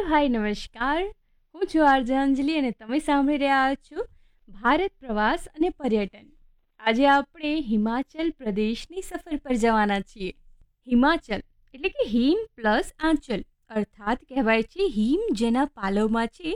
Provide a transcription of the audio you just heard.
હાય નમસ્કાર. હું છું આરજે અંજલિ અને તમે સાંભળી રહ્યા છો ભારત પ્રવાસ અને પર્યટન. આજે આપણે હિમાચલ પ્રદેશની સફર પર જવાના છીએ. હિમાચલ એટલે કે હિમ પ્લસ આંચલ, અર્થાત કહેવાય છે હિમ જેના પાલવમાં છે